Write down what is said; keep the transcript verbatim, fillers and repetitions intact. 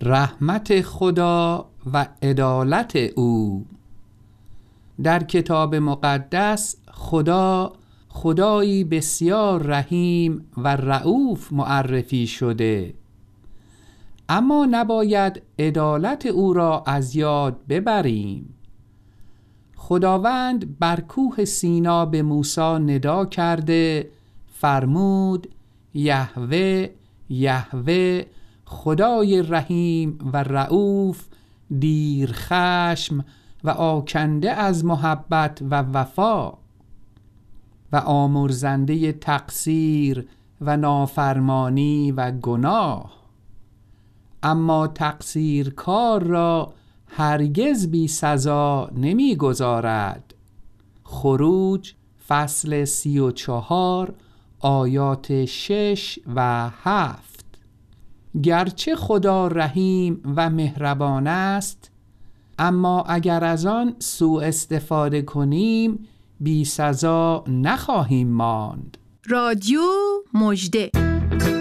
رحمت خدا و عدالت او. در کتاب مقدس خدا خدایی بسیار رحیم و رئوف معرفی شده، اما نباید عدالت او را از یاد ببریم. خداوند بر کوه سینا به موسی ندا کرده فرمود: یهوه یهوه، خدای رحیم و رئوف، دیر خشم و آکنده از محبت و وفا و آمرزنده تقصیر و نافرمانی و گناه، اما تقصیرکار را هرگز بی سزا نمی گذارد. خروج فصل سی و چهار آیات شش و هفت. گرچه خدا رحیم و مهربان است، اما اگر از آن سوء استفاده کنیم بی سزا نخواهیم ماند. رادیو مژده.